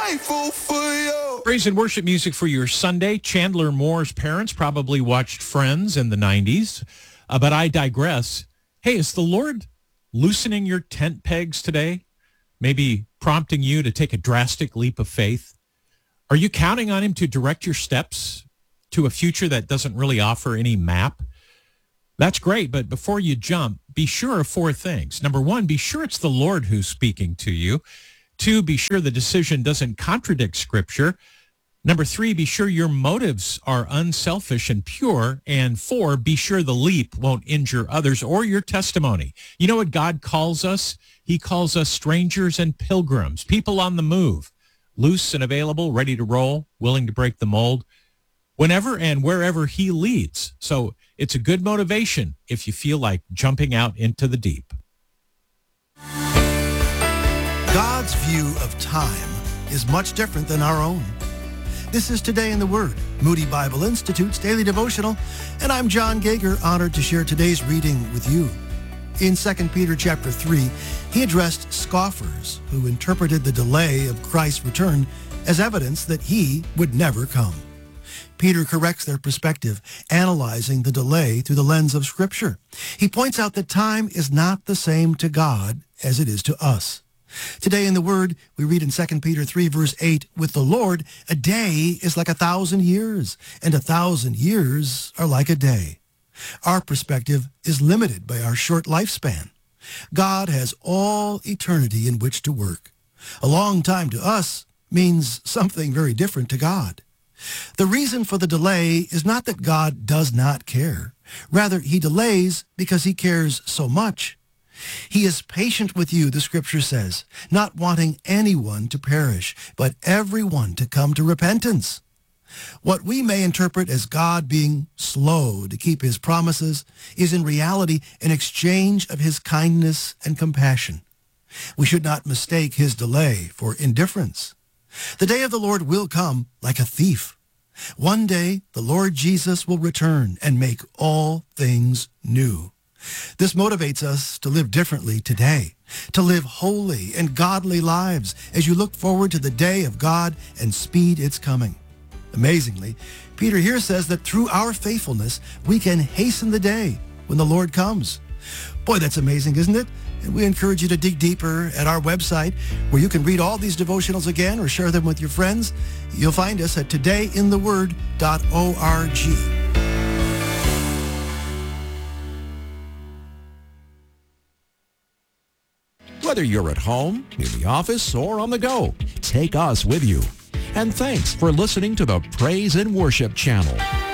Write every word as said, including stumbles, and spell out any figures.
grateful for you. Praise and worship music for your Sunday. Chandler Moore's parents probably watched Friends in the nineties, uh, but I digress. Hey, is the Lord loosening your tent pegs today? Maybe prompting you to take a drastic leap of faith? Are you counting on him to direct your steps to a future that doesn't really offer any map? That's great, but before you jump, be sure of four things. Number one, be sure it's the Lord who's speaking to you. Two, be sure the decision doesn't contradict Scripture. Number three, be sure your motives are unselfish and pure. And four, be sure the leap won't injure others or your testimony. You know what God calls us? He calls us strangers and pilgrims, people on the move, loose and available, ready to roll, willing to break the mold, whenever and wherever he leads. So it's a good motivation if you feel like jumping out into the deep. God's view of time is much different than our own. This is Today in the Word, Moody Bible Institute's daily devotional, and I'm John Gager, honored to share today's reading with you. In Second Peter chapter three, he addressed scoffers who interpreted the delay of Christ's return as evidence that he would never come. Peter corrects their perspective, analyzing the delay through the lens of Scripture. He points out that time is not the same to God as it is to us. Today in the Word, we read in Second Peter three, verse eight, with the Lord, a day is like a thousand years, and a thousand years are like a day. Our perspective is limited by our short lifespan. God has all eternity in which to work. A long time to us means something very different to God. The reason for the delay is not that God does not care. Rather, he delays because he cares so much. He is patient with you, the Scripture says, not wanting anyone to perish, but everyone to come to repentance. What we may interpret as God being slow to keep his promises is in reality an exchange of his kindness and compassion. We should not mistake his delay for indifference. The day of the Lord will come like a thief. One day, the Lord Jesus will return and make all things new. This motivates us to live differently today, to live holy and godly lives as you look forward to the day of God and speed its coming. Amazingly, Peter here says that through our faithfulness, we can hasten the day when the Lord comes. Boy, that's amazing, isn't it? And we encourage you to dig deeper at our website, where you can read all these devotionals again or share them with your friends. You'll find us at today in the word dot org. Whether you're at home, in the office, or on the go, take us with you. And thanks for listening to the Praise and Worship Channel.